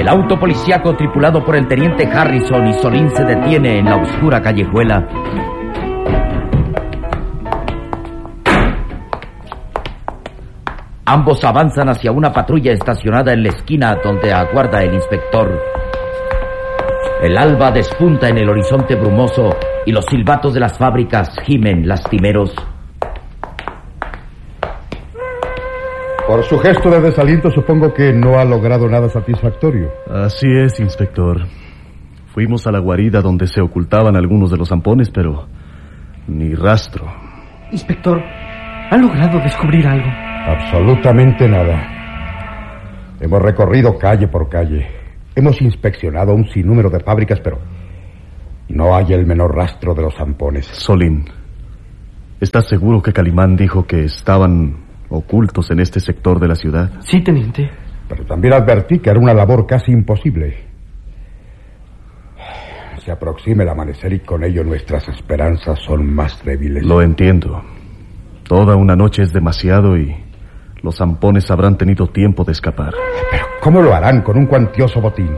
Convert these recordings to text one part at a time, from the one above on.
El auto policíaco tripulado por el teniente Harrison y Solín se detiene en la oscura callejuela. Ambos avanzan hacia una patrulla estacionada en la esquina donde aguarda el inspector. El alba despunta en el horizonte brumoso y los silbatos de las fábricas gimen lastimeros. Por su gesto de desaliento supongo que no ha logrado nada satisfactorio. Así es, inspector. Fuimos a la guarida donde se ocultaban algunos de los zampones, pero ni rastro. Inspector, ¿ha logrado descubrir algo? Absolutamente nada. Hemos recorrido calle por calle. Hemos inspeccionado un sinnúmero de fábricas, pero no hay el menor rastro de los zampones. Solín, ¿estás seguro que Calimán dijo que estaban ocultos en este sector de la ciudad? Sí, teniente. Pero también advertí que era una labor casi imposible. Se aproxima el amanecer y con ello nuestras esperanzas son más débiles. Lo entiendo. Toda una noche es demasiado y los zampones habrán tenido tiempo de escapar. Pero ¿cómo lo harán con un cuantioso botín?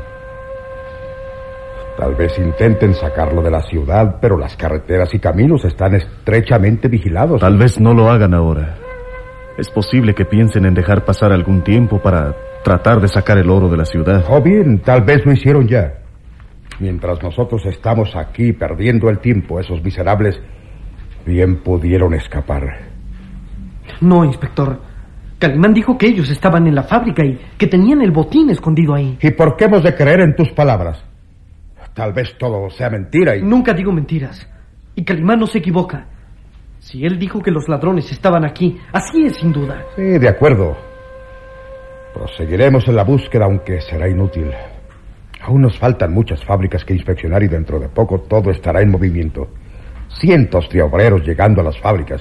Tal vez intenten sacarlo de la ciudad, pero las carreteras y caminos están estrechamente vigilados. Tal vez no lo hagan ahora. Es posible que piensen en dejar pasar algún tiempo para tratar de sacar el oro de la ciudad. O bien, tal vez lo hicieron ya. Mientras nosotros estamos aquí perdiendo el tiempo, esos miserables bien pudieron escapar. No, inspector. Calimán dijo que ellos estaban en la fábrica y que tenían el botín escondido ahí. ¿Y por qué hemos de creer en tus palabras? Tal vez todo sea mentira y... Nunca digo mentiras. Y Calimán no se equivoca. Si él dijo que los ladrones estaban aquí, así es sin duda. Sí, de acuerdo. Proseguiremos en la búsqueda, aunque será inútil. Aún nos faltan muchas fábricas que inspeccionar y dentro de poco todo estará en movimiento. Cientos de obreros llegando a las fábricas.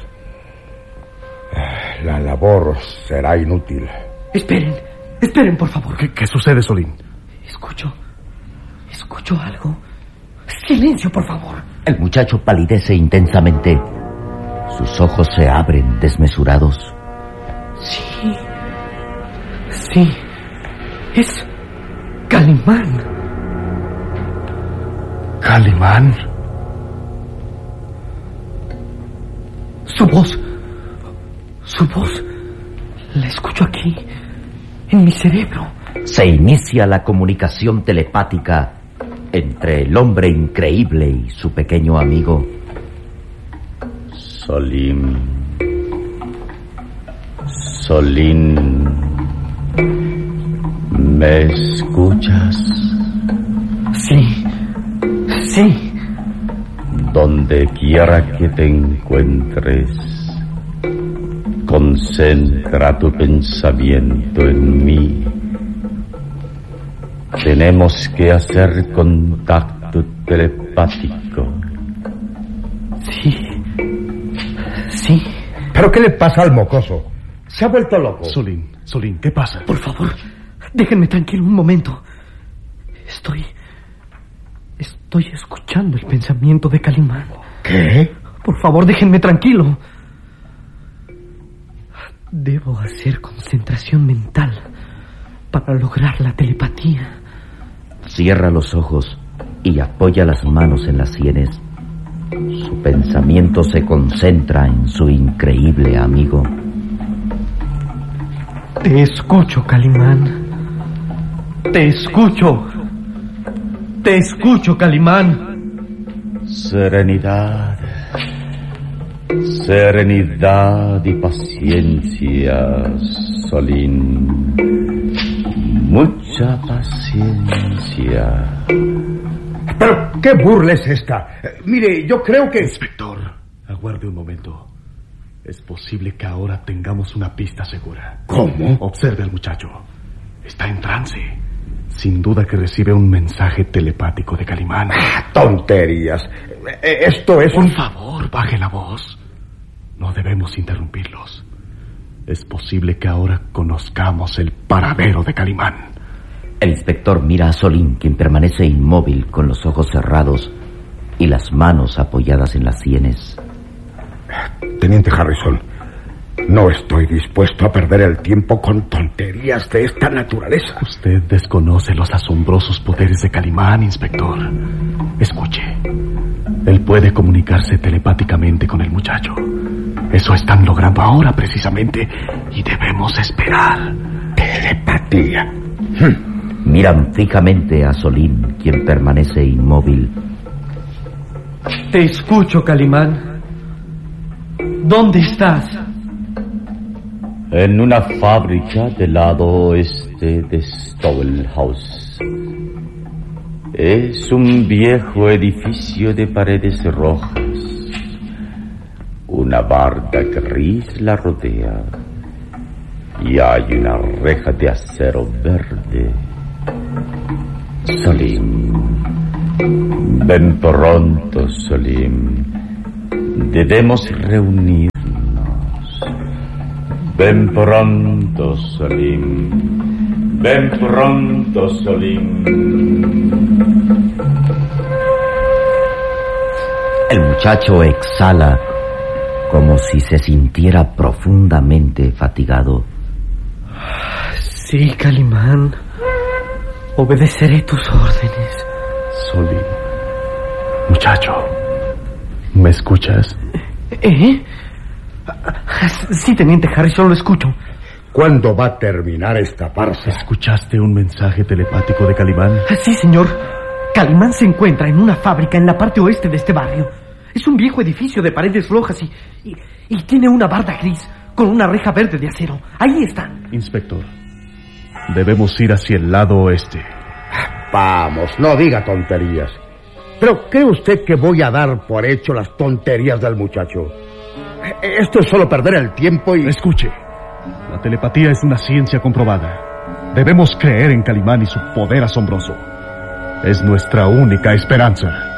La labor será inútil. Esperen, por favor. ¿Qué sucede, Solín? Escucho algo. Silencio, por favor. El muchacho palidece intensamente. Sus ojos se abren desmesurados. Sí. Es Calimán. ¿Calimán? Su voz, la escucho aquí, en mi cerebro. Se inicia la comunicación telepática entre el hombre increíble y su pequeño amigo. Solín, ¿me escuchas? Sí. Donde quiera que te encuentres, concentra tu pensamiento en mí. Tenemos que hacer contacto telepático. Sí. ¿Pero qué le pasa al mocoso? Se ha vuelto loco. Solín, ¿qué pasa? Por favor, déjenme tranquilo un momento. Estoy escuchando el pensamiento de Calimán. ¿Qué? Por favor, déjenme tranquilo. Debo hacer concentración mental para lograr la telepatía. Cierra los ojos y apoya las manos en las sienes. Su pensamiento se concentra en su increíble amigo. Te escucho, Calimán. Te escucho, Calimán. Serenidad y paciencia, Solín. Mucha paciencia. ¿Pero qué burla es esta? Mire, yo creo que... Inspector, aguarde un momento. Es posible que ahora tengamos una pista segura. ¿Cómo? Observe al muchacho. Está en trance. Sin duda que recibe un mensaje telepático de Calimán. ¡Tonterías! Esto es... Por favor, baje la voz. No debemos interrumpirlos. Es posible que ahora conozcamos el paradero de Calimán. El inspector mira a Solín, quien permanece inmóvil con los ojos cerrados y las manos apoyadas en las sienes. Teniente Harrison, No estoy dispuesto a perder el tiempo con tonterías de esta naturaleza. Usted desconoce los asombrosos poderes de Calimán, inspector. Escuche. Él puede comunicarse telepáticamente con el muchacho. Eso están logrando ahora, precisamente, y debemos esperar. Telepatía. Miran fijamente a Solín, quien permanece inmóvil. Te escucho, Calimán. ¿Dónde estás? En una fábrica del lado oeste de Stowellhouse. Es un viejo edificio de paredes rojas. Una barda gris la rodea. Y hay una reja de acero verde. Solim. Ven pronto, Solim. Debemos reunirnos. Ven pronto, Solim. Ven pronto, Solim. El muchacho exhala como si se sintiera profundamente fatigado. Sí, Calimán. Obedeceré tus órdenes. Solín. Muchacho, ¿me escuchas? Sí, teniente Harrison, lo escucho. ¿Cuándo va a terminar esta farsa? ¿Escuchaste un mensaje telepático de Calimán? Sí, señor. Calimán se encuentra en una fábrica en la parte oeste de este barrio. Es un viejo edificio de paredes rojas y tiene una barda gris con una reja verde de acero. Ahí está. Inspector, debemos ir hacia el lado oeste. Vamos, no diga tonterías. ¿Pero cree usted que voy a dar por hecho las tonterías del muchacho? Esto es solo perder el tiempo y... Escuche, la telepatía es una ciencia comprobada. Debemos creer en Calimán y su poder asombroso. Es nuestra única esperanza.